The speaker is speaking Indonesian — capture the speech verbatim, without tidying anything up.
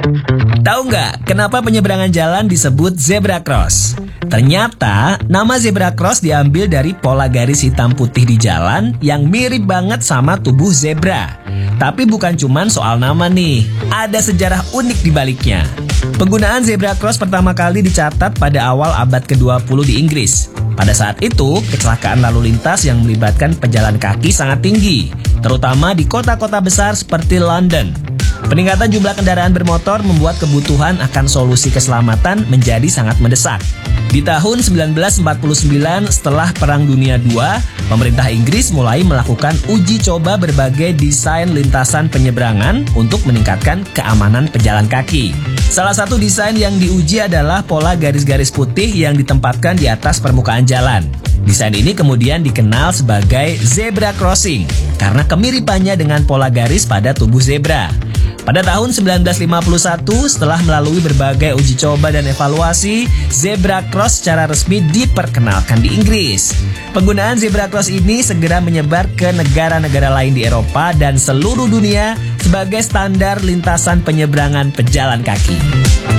Tahu nggak kenapa penyeberangan jalan disebut zebra cross? Ternyata nama zebra cross diambil dari pola garis hitam putih di jalan yang mirip banget sama tubuh zebra. Tapi bukan cuman soal nama nih, ada sejarah unik di baliknya. Penggunaan zebra cross pertama kali dicatat pada awal abad kedua puluh di Inggris. Pada saat itu, kecelakaan lalu lintas yang melibatkan pejalan kaki sangat tinggi, terutama di kota-kota besar seperti London. Peningkatan jumlah kendaraan bermotor membuat kebutuhan akan solusi keselamatan menjadi sangat mendesak. Di tahun sembilan belas empat puluh sembilan, setelah Perang Dunia kedua, pemerintah Inggris mulai melakukan uji coba berbagai desain lintasan penyeberangan untuk meningkatkan keamanan pejalan kaki. Salah satu desain yang diuji adalah pola garis-garis putih yang ditempatkan di atas permukaan jalan. Desain ini kemudian dikenal sebagai zebra crossing karena kemiripannya dengan pola garis pada tubuh zebra. Pada tahun sembilan belas lima puluh satu, setelah melalui berbagai uji coba dan evaluasi, zebra cross secara resmi diperkenalkan di Inggris. Penggunaan zebra cross ini segera menyebar ke negara-negara lain di Eropa dan seluruh dunia sebagai standar lintasan penyeberangan pejalan kaki.